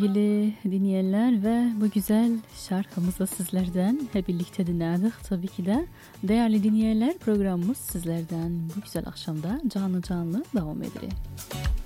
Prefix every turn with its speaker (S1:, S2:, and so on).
S1: Sevgili dinleyenler ve bu güzel şarkımızı sizlerden hep birlikte dinledik tabii ki de. Değerli dinleyenler, programımız sizlerden bu güzel akşamda canlı devam ediyor.